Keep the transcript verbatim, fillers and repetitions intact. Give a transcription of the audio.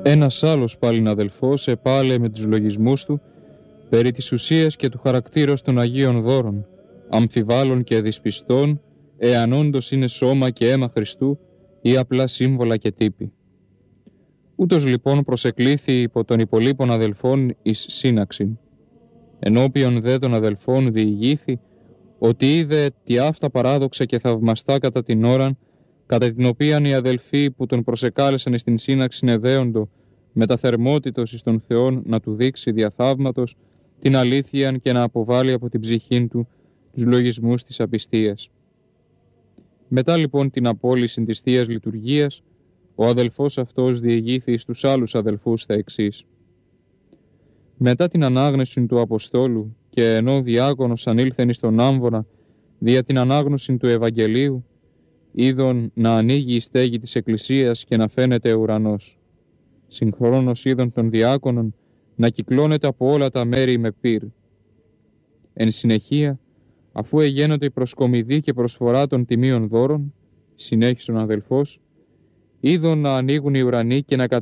Ένας άλλος πάλιν αδελφός επάλε με τους λογισμούς του περί της ουσίας και του χαρακτήρος των Αγίων Δώρων, αμφιβάλλων και δυσπιστών, εάν όντως είναι σώμα και αίμα Χριστού ή απλά σύμβολα και τύποι. Ούτως λοιπόν προσεκλήθη υπό των υπολείπων αδελφών εις σύναξην. Ενώπιον δε των αδελφών διηγήθη ότι είδε τι αυτά παράδοξα και θαυμαστά κατά την ώραν, κατά την οποίαν οι αδελφοί που τον προσεκάλεσαν στην σύναξη εδέοντο με τα θερμότητος εις τον Θεόν να του δείξει διαθαύματος την αλήθειαν και να αποβάλει από την ψυχήν του τους λογισμούς της απιστίας. Μετά λοιπόν την απόλυση της Θείας Λειτουργίας, ο αδελφός αυτός διηγήθη στους άλλους αδελφούς τα εξής. Μετά την ανάγνωση του Αποστόλου και ενώ διάκονος ανήλθεν εις τον άμβονα δια την ανάγνωση του Ευαγγελίου, είδον να ανοίγει η στέγη της Εκκλησίας και να φαίνεται ουρανός. Συγχρόνως είδον των διάκονων να κυκλώνεται από όλα τα μέρη με πύρ. Εν συνεχεία, αφού εγένονται η προσκομιδή και προσφορά των τιμίων δώρων, συνέχισε ο αδελφός, είδον να ανοίγουν οι ουρανοί και να